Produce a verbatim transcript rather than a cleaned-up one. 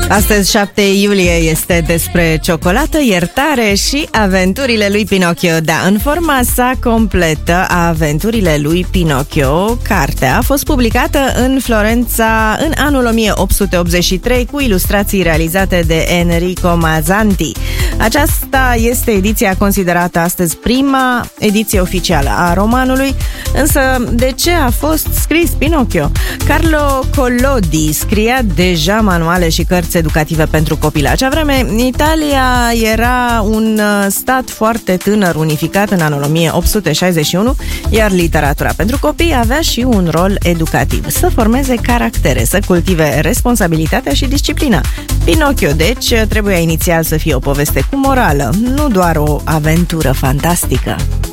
Astăzi, șapte iulie, este despre ciocolată, iertare și aventurile lui Pinocchio. Da, în forma sa completă, Aventurile lui Pinocchio, cartea a fost publicată în Florența în anul o mie opt sute optzeci și trei cu ilustrații realizate de Enrico Mazzanti. Aceasta este ediția considerată astăzi prima ediție oficială a romanului, însă de ce a fost scris Pinocchio? Carlo Collodi scria deja manuale și cărți educative pentru copii. La acea vreme, Italia era un stat foarte tânăr, unificat în anul o mie opt sute șaizeci și unu, iar literatura pentru copii avea și un rol educativ, să formeze caractere, să cultive responsabilitatea și disciplina. Pinocchio, deci, trebuia inițial să fie o poveste cu morală, nu doar o aventură fantastică.